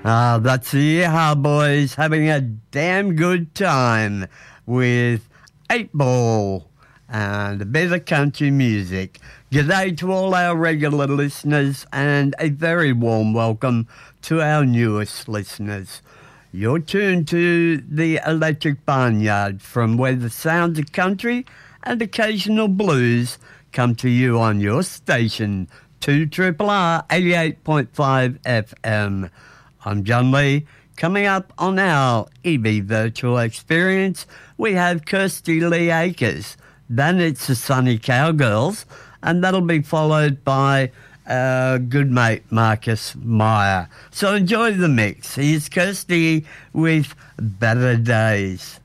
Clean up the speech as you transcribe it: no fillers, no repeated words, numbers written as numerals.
That's the Yeehaw Boys having a damn good time with 8 Ball and a bit of country music. G'day to all our regular listeners and a very warm welcome to our newest listeners. You're tuned to the Electric Barnyard, from where the sounds of country and occasional blues come to you on your station, 2RRR 88.5 FM. I'm John Lee. Coming up on our EB Virtual Experience, we have Kirsty Lee Akers. Then it's the Sunny Cowgirls, and that'll be followed by our good mate Marcus Meyer. So enjoy the mix. Here's Kirsty with Better Days.